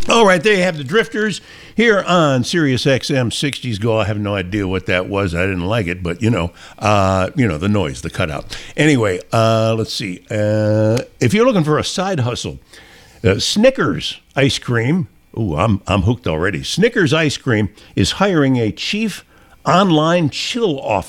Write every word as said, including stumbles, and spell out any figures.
All right, there you have the Drifters here on Sirius X M sixties Go. I have no idea what that was. I didn't like it, but you know, uh, you know the noise, the cutout. Anyway, uh, let's see. Uh, if you're looking for a side hustle, uh, Snickers ice cream. Ooh, I'm I'm hooked already. Snickers ice cream is hiring a chief online chill officer.